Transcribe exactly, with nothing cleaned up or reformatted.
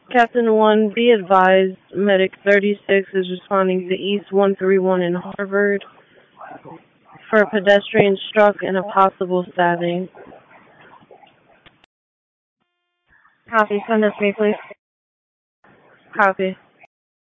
Captain one, be advised, Medic thirty-six is responding to East one three one in Harvard for a pedestrian struck and a possible stabbing. Copy. Send us me, please. Copy.